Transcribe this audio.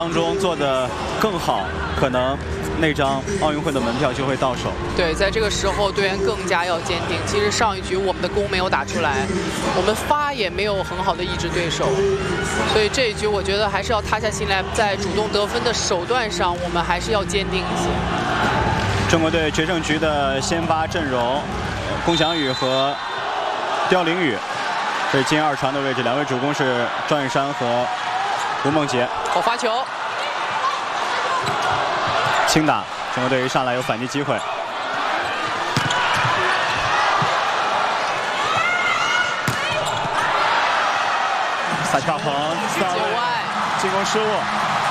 当中做得更好，可能那张奥运会的门票就会到手。 对，在这个时候队员更加要坚定。其实上一局我们的攻没有打出来，我们发也没有很好的抑制对手，所以这一局我觉得还是要塌下心来，在主动得分的手段上，我们还是要坚定一些。 中国队决胜局的先发阵容，龚翔宇和刁凌宇，这是金二传的位置，两位主攻是赵运山和吴梦洁。 发球， 轻打，中国队一上来有反击机会。萨奇帕彭，进攻失误。